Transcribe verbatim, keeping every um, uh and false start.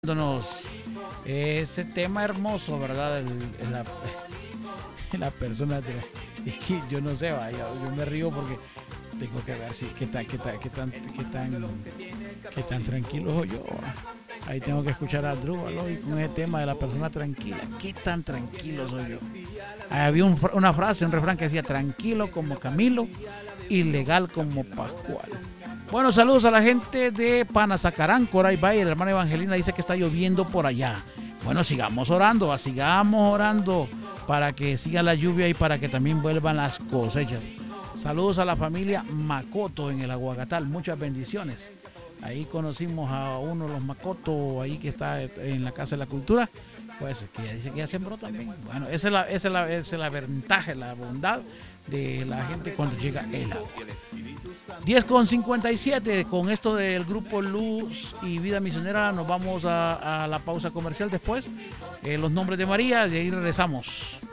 Dándonos ese tema hermoso, ¿verdad? El, el, la, la persona, de, es que yo no sé, vaya, yo me río porque tengo que ver si qué tan, qué tan, qué tan, qué tan, qué tan tranquilo soy yo. Ahí tengo que escuchar a Drew, ¿no? Y con ese tema de la persona tranquila, qué tan tranquilo soy yo. Ahí había un, una frase, un refrán que decía: tranquilo como Camilo, ilegal como Pascual. Bueno, saludos a la gente de Panazacarán, Coray Valle. La hermana Evangelina dice que está lloviendo por allá. Bueno, sigamos orando, sigamos orando para que siga la lluvia y para que también vuelvan las cosechas. Saludos a la familia Macoto en el Aguacatal, muchas bendiciones. Ahí conocimos a uno de los Macoto, ahí que está en la Casa de la Cultura. Pues que ya dice que ya sembró también. Bueno, esa es la, esa es la, esa es la ventaja, la bondad de la gente cuando llega el agua. diez con cincuenta y siete, con esto del grupo Luz y Vida Misionera nos vamos a, a la pausa comercial. Después eh, los nombres de María, de ahí regresamos.